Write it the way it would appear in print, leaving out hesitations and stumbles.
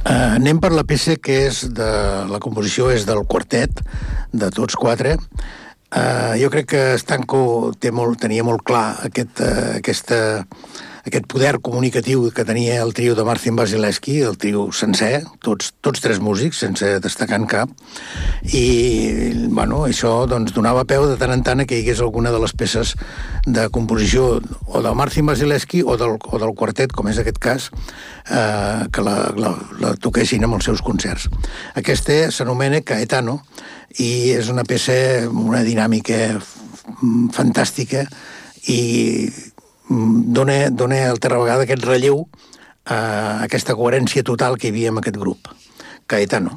Anem per la peça que és la composició és del quartet, de tots quatre. Jo crec que Stanko tenia molt clar aquest poder comunicatiu que tenia el trio de Marcin Vasilevski, el trio sencer, tots tres músics, sense destacar en cap, i bueno, això doncs, donava peu de tant en tant a que hi hagués alguna de les peces de composició o del Marcin Vasilevski o del quartet, com és aquest cas, que la toquessin amb els seus concerts. Aquesta s'anomena Caetano i és una peça amb una dinàmica fantàstica i dona altra vegada aquest relleu a aquesta coherència total que hi havia en aquest grup. Caetano.